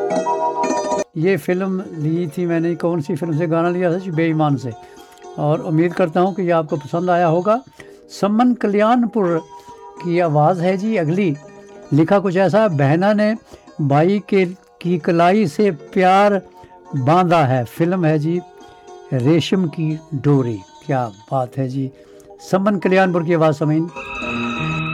ये फ़िल्म ली थी मैंने, कौन सी फ़िल्म से गाना लिया था जी? बेईमान से। और उम्मीद करता हूँ कि ये आपको पसंद आया होगा। समन कल्याणपुर की आवाज़ है जी अगली। लिखा कुछ ऐसा, बहना ने भाई के की कलाई से प्यार बांधा है। फ़िल्म है जी रेशम की डोरी। क्या बात है जी! समन कल्याणपुर की आवाज़ समीन।